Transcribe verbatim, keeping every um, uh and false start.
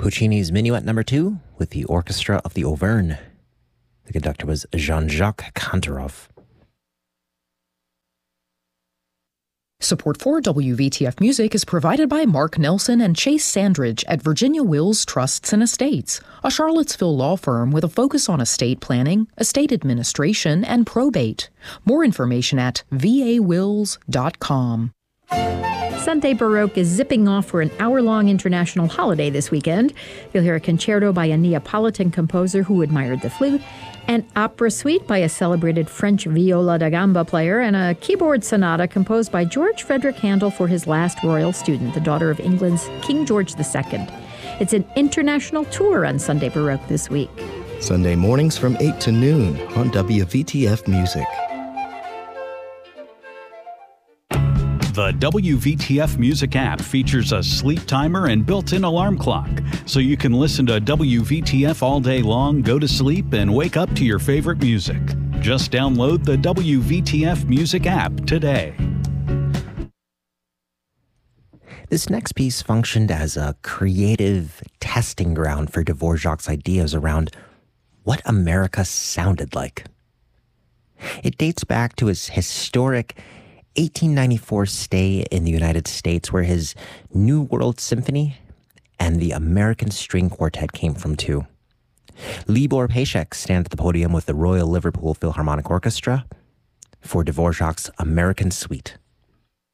Puccini's Minuet Number Two with the Orchestra of the Auvergne. The conductor was Jean-Jacques Kantorov. Support for W V T F Music is provided by Mark Nelson and Chase Sandridge at Virginia Wills Trusts and Estates, a Charlottesville law firm with a focus on estate planning, estate administration, and probate. More information at v a wills dot com. Sunday Baroque is zipping off for an hour-long international holiday this weekend. You'll hear a concerto by a Neapolitan composer who admired the flute, an opera suite by a celebrated French viola da gamba player, and a keyboard sonata composed by George Frederick Handel for his last royal student, the daughter of England's King George the Second. It's an international tour on Sunday Baroque this week. Sunday mornings from eight to noon on W V T F Music. The W V T F Music app features a sleep timer and built-in alarm clock, so you can listen to W V T F all day long, go to sleep, and wake up to your favorite music. Just download the W V T F Music app today. This next piece functioned as a creative testing ground for Dvorak's ideas around what America sounded like. It dates back to his historic eighteen ninety-four stay in the United States, where his New World Symphony and the American String Quartet came from too. Libor Pašek stands at the podium with the Royal Liverpool Philharmonic Orchestra for Dvorak's American Suite.